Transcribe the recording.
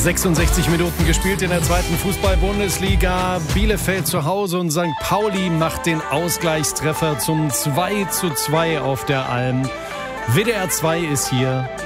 66 Minuten gespielt in der zweiten Fußball-Bundesliga. Bielefeld zu Hause und St. Pauli macht den Ausgleichstreffer zum 2:2 auf der Alm. WDR 2 ist hier.